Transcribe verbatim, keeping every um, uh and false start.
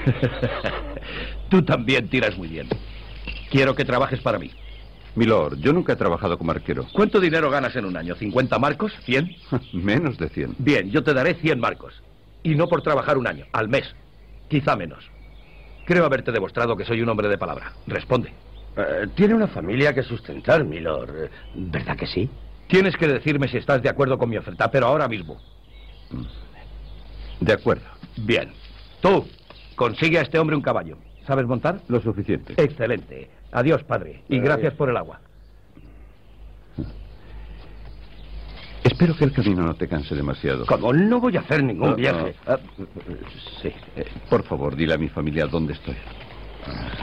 Tú también tiras muy bien. Quiero que trabajes para mí. Milord, yo nunca he trabajado como arquero. ¿Cuánto dinero ganas en un año? ¿cincuenta marcos? ¿cien? Menos de cien. Bien, yo te daré cien marcos. Y no por trabajar un año, al mes. Quizá menos. Creo haberte demostrado que soy un hombre de palabra. Responde. Uh, tiene una familia que sustentar, milord. ¿Verdad que sí? Tienes que decirme si estás de acuerdo con mi oferta, pero ahora mismo. De acuerdo. Bien. Tú, consigue a este hombre un caballo. ¿Sabes montar? Lo suficiente. Excelente. Adiós, padre. Y gracias por el agua. Espero que el camino no te canse demasiado. Como no voy a hacer ningún No, viaje. no. Uh, sí. Eh, por favor, dile a mi familia dónde estoy.